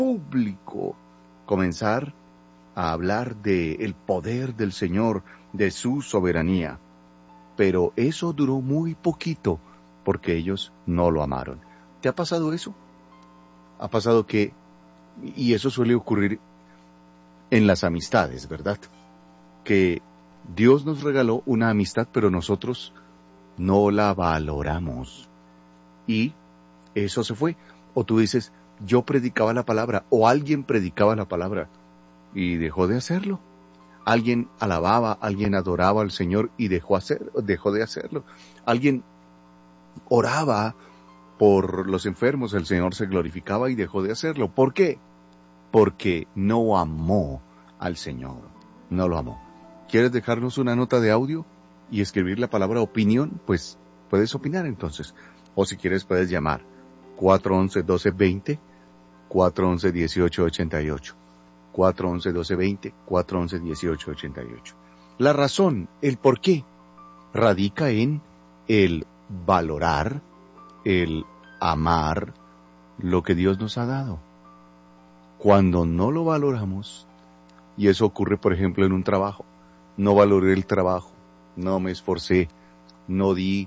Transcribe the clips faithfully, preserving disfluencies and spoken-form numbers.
público comenzar a hablar del poder del Señor, de su soberanía. Pero eso duró muy poquito porque ellos no lo amaron. ¿Te ha pasado eso? Ha pasado que, y eso suele ocurrir en las amistades, ¿verdad? Que Dios nos regaló una amistad, pero nosotros no la valoramos. Y eso se fue. O tú dices, yo predicaba la palabra, o alguien predicaba la palabra, y dejó de hacerlo. Alguien alababa, alguien adoraba al Señor y dejó, hacer, dejó de hacerlo. Alguien oraba por los enfermos, el Señor se glorificaba y dejó de hacerlo. ¿Por qué? Porque no amó al Señor. No lo amó. ¿Quieres dejarnos una nota de audio y escribir la palabra opinión? Pues puedes opinar entonces. O si quieres puedes llamar cuatro once, doce veinte, cuatro once, dieciocho ochenta y ocho. cuatro once, doce veinte, cuatro once, dieciocho ochenta y ocho. La razón, el por qué, radica en el valorar, el amar lo que Dios nos ha dado. Cuando no lo valoramos, y eso ocurre por ejemplo en un trabajo, no valoré el trabajo, no me esforcé, no di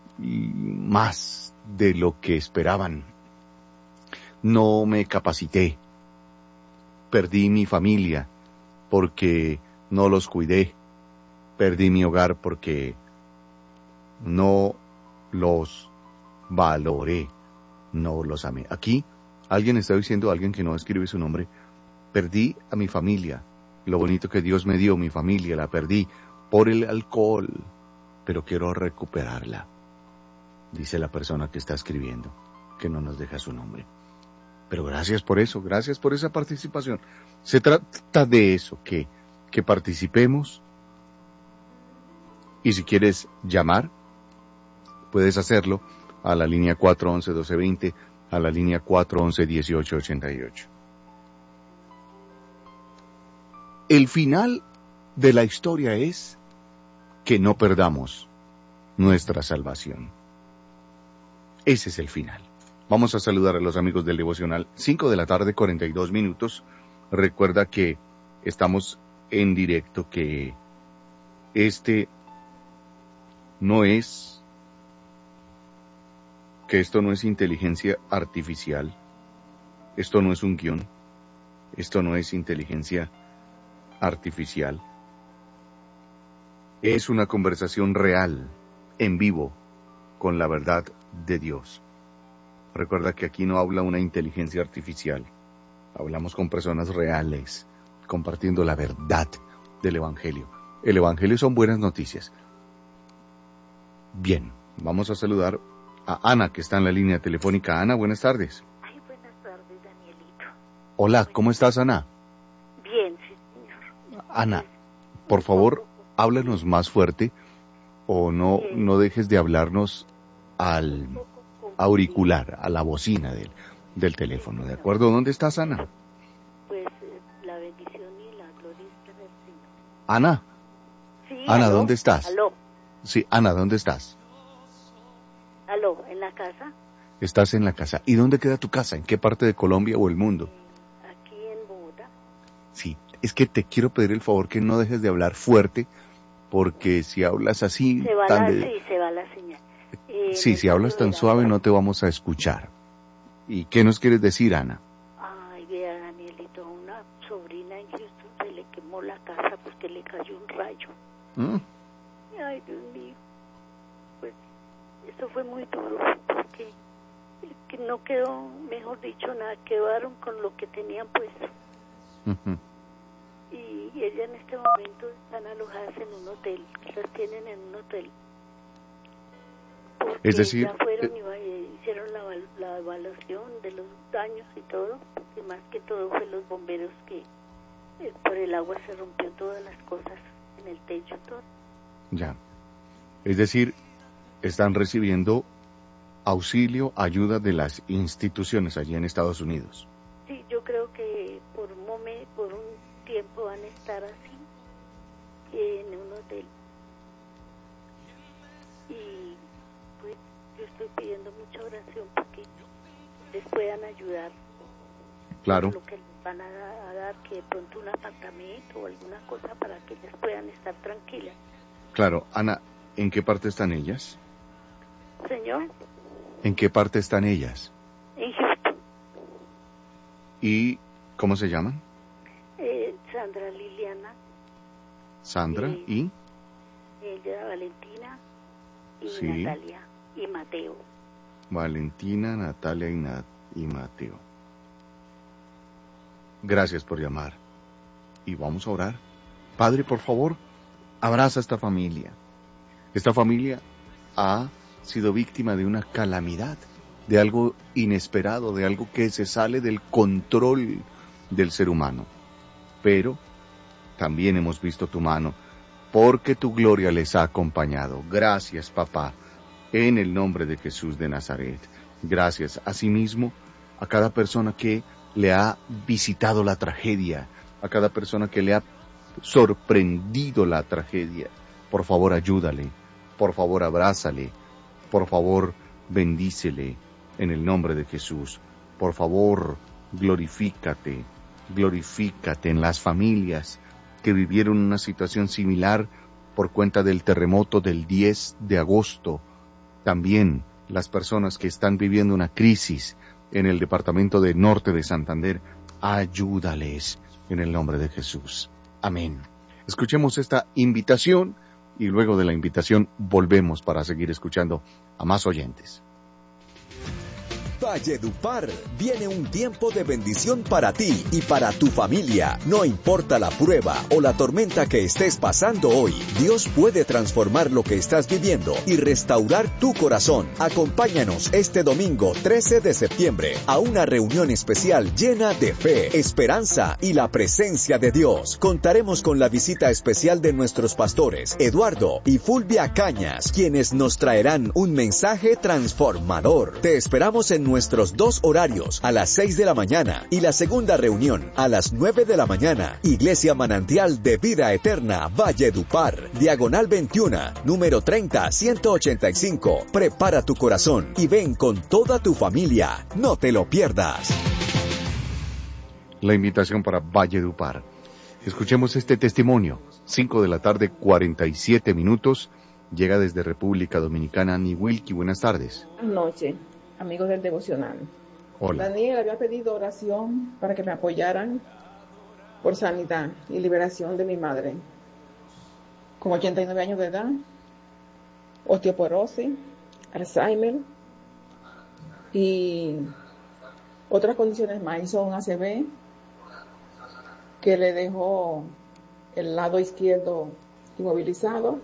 más de lo que esperaban, no me capacité, perdí mi familia porque no los cuidé, perdí mi hogar porque no los valoré, no los amé. Aquí alguien está diciendo, alguien que no escribe su nombre, perdí a mi familia, lo bonito que Dios me dio, mi familia, la perdí por el alcohol, pero quiero recuperarla, dice la persona que está escribiendo, que no nos deja su nombre. Pero gracias por eso, gracias por esa participación. Se trata de eso, que, que participemos. Y si quieres llamar, puedes hacerlo a la línea cuatro once, doce veinte, a la línea cuatro once, dieciocho ochenta y ocho. El final de la historia es que no perdamos nuestra salvación. Ese es el final. Vamos a saludar a los amigos del devocional. cinco de la tarde, cuarenta y dos minutos. Recuerda que estamos en directo, que este no es, que esto no es inteligencia artificial. Esto no es un guión. Esto no es inteligencia artificial. Es una conversación real, en vivo, con la verdad de Dios. Recuerda que aquí no habla una inteligencia artificial. Hablamos con personas reales, compartiendo la verdad del Evangelio. El Evangelio son buenas noticias. Bien, vamos a saludar a Ana, que está en la línea telefónica. Ana, buenas tardes. Ay, buenas tardes, Danielito. Hola, ¿cómo estás, Ana? Bien, sí, señor. Ana, por favor, háblanos más fuerte o no, no dejes de hablarnos al auricular, a la bocina del, del teléfono, ¿de acuerdo? ¿Dónde estás, Ana? Pues eh, la bendición y la gloria está del Señor. Ana. Sí, Ana, ¿aló? ¿dónde estás? Aló. Sí, Ana, ¿dónde estás? Aló, ¿en la casa? Estás en la casa. ¿Y dónde queda tu casa? ¿En qué parte de Colombia o el mundo? Eh, aquí en Bogotá. Sí, es que te quiero pedir el favor que no dejes de hablar fuerte, porque si hablas así... Se va tan la, de... sí, se va la señal. Eh, sí, si hablas tan suave no te vamos a escuchar. ¿Y qué nos quieres decir, Ana? Ay, vea, Danielito, a una sobrina en Houston se le quemó la casa porque le cayó un rayo. ¿Mm? Ay, Dios mío. Pues eso fue muy duro porque que no quedó, mejor dicho, nada, quedaron con lo que tenían puesto. Uh-huh. Y, y ella en este momento están alojadas en un hotel, las tienen en un hotel. Porque Es decir, ya fueron eh, y hicieron la, la evaluación de los daños y todo, y más que todo fue los bomberos que eh, por el agua se rompió todas las cosas en el techo, todo. Ya. Es decir, están recibiendo auxilio, ayuda de las instituciones allí en Estados Unidos. Sí, yo creo que por un momento, por un tiempo van a estar así, en un hotel. Y pues yo estoy pidiendo mucha oración porque les puedan ayudar Claro. Lo que les van a, a dar, que de pronto un apartamento o alguna cosa para que ellas puedan estar tranquilas. Claro, Ana, ¿en qué parte están ellas? Señor. ¿En qué parte están ellas? En Houston. ¿Y cómo se llaman? Eh, Sandra Liliana. Sandra eh, y... Ella, Valentina y Sí. Natalia y Mateo. Valentina, Natalia y, Na- y Mateo. Gracias por llamar. Y vamos a orar. Padre, por favor, abraza a esta familia. Esta familia ha sido víctima de una calamidad, de algo inesperado, de algo que se sale del control del ser humano. Pero también hemos visto tu mano, porque tu gloria les ha acompañado. Gracias, papá, en el nombre de Jesús de Nazaret. Gracias, asimismo, a cada persona que le ha visitado la tragedia, a cada persona que le ha sorprendido la tragedia. Por favor, ayúdale, por favor, abrázale, por favor, bendícele en el nombre de Jesús. Por favor, glorifícate, glorifícate en las familias que vivieron una situación similar por cuenta del terremoto del diez de agosto. También las personas que están viviendo una crisis en el departamento del norte de Santander, ayúdales en el nombre de Jesús. Amén. Escuchemos esta invitación y luego de la invitación volvemos para seguir escuchando a más oyentes. Valledupar, viene un tiempo de bendición para ti y para tu familia. No importa la prueba o la tormenta que estés pasando hoy, Dios puede transformar lo que estás viviendo y restaurar tu corazón. Acompáñanos este domingo trece de septiembre a una reunión especial llena de fe, esperanza y la presencia de Dios. Contaremos con la visita especial de nuestros pastores, Eduardo y Fulvia Cañas, quienes nos traerán un mensaje transformador. Te esperamos en nuestros dos horarios, a las seis de la mañana y la segunda reunión a las nueve de la mañana. Iglesia Manantial de Vida Eterna, Valledupar, diagonal veintiuno, número treinta, ciento ochenta y cinco. Prepara tu corazón y ven con toda tu familia. No te lo pierdas. La invitación para Valledupar. Escuchemos este testimonio. cinco de la tarde, cuarenta y siete minutos. Llega desde República Dominicana, Niwilki. Buenas tardes. Buenas noches, amigos del devocional. Hola. Daniel había pedido oración para que me apoyaran por sanidad y liberación de mi madre, con ochenta y nueve años de edad, osteoporosis, Alzheimer y otras condiciones más. Hizo un A C V que le dejó el lado izquierdo inmovilizado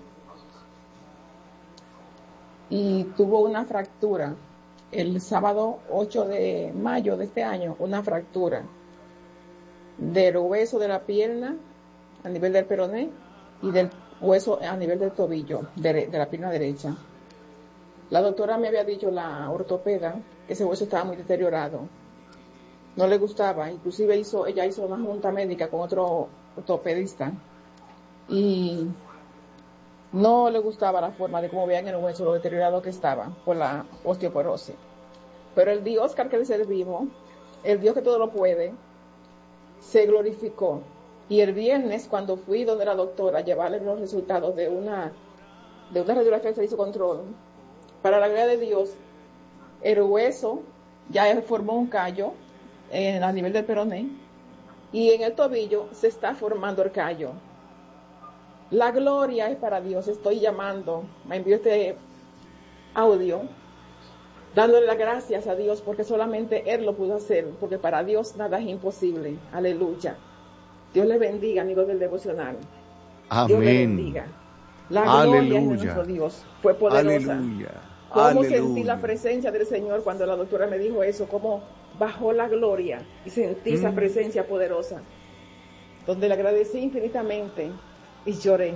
y tuvo una fractura el sábado ocho de mayo de este año, una fractura del hueso de la pierna a nivel del peroné y del hueso a nivel del tobillo de, de la pierna derecha. La doctora me había dicho, la ortopeda, que ese hueso estaba muy deteriorado, no le gustaba, inclusive hizo, ella hizo una junta médica con otro ortopedista y no le gustaba la forma de cómo veían el hueso, lo deteriorado que estaba por la osteoporosis. Pero el Dios que le servimos, el Dios que todo lo puede, se glorificó. Y el viernes, cuando fui donde la doctora a llevarle los resultados de una, de una radiografía que se hizo control, para la gloria de Dios, el hueso ya formó un callo en, a nivel del peroné, y en el tobillo se está formando el callo. La gloria es para Dios. Estoy llamando, me envió este audio, dándole las gracias a Dios porque solamente Él lo pudo hacer, porque para Dios nada es imposible. Aleluya. Dios les bendiga, amigos del devocional. Amén. Dios les bendiga. La gloria Aleluya. de nuestro Dios fue poderosa. Aleluya. Cómo Aleluya. sentí la presencia del Señor cuando la doctora me dijo eso, cómo bajó la gloria y sentí mm. esa presencia poderosa, donde le agradecí infinitamente y lloré.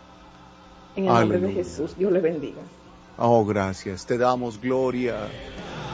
En el Aleluya. Nombre de Jesús, Dios les bendiga. Oh, gracias, te damos gloria,